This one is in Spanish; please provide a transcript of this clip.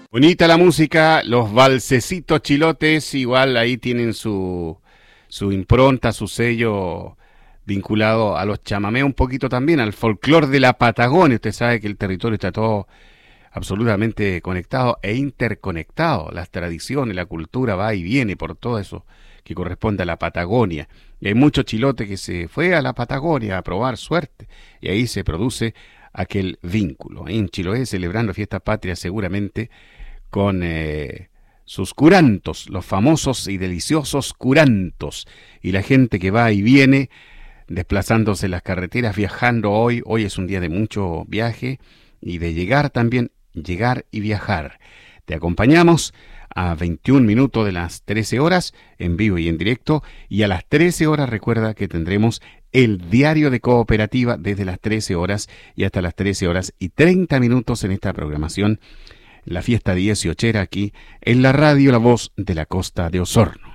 Bonita la música, los valsecitos chilotes, igual ahí tienen su impronta, su sello vinculado a los chamamés un poquito también, al folclore de la Patagonia. Usted sabe que el territorio está todo absolutamente conectado e interconectado. Las tradiciones, la cultura va y viene por todo eso que corresponde a la Patagonia. Y hay mucho chilote que se fue a la Patagonia a probar suerte y ahí se produce aquel vínculo. En Chiloé celebrando fiestas patrias seguramente con sus curantos, los famosos y deliciosos curantos, y la gente que va y viene desplazándose en las carreteras, viajando hoy es un día de mucho viaje y de llegar también, llegar y viajar. Te acompañamos a 21 minutos de las 13 horas, en vivo y en directo, y a las 13 horas recuerda que tendremos el diario de Cooperativa desde las 13 horas y hasta las 13 horas y 30 minutos en esta programación, la fiesta 18era aquí en la radio La Voz de la Costa de Osorno.